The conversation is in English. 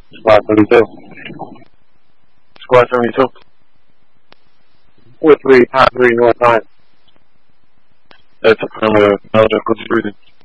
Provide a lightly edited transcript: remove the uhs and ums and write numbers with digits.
Squad 72. Squad 72. 4353 North 9. That's affirmative. Belgium, good breathing.